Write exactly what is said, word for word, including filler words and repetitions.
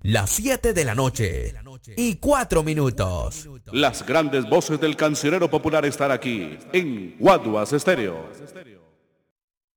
las siete de la noche y cuatro minutos. Las grandes voces del cancionero popular están aquí en Guaduas Estéreo.